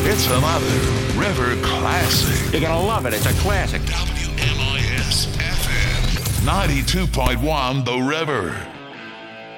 It's another River classic. You're gonna love it. It's a classic. WMIS FM 92.1 The River.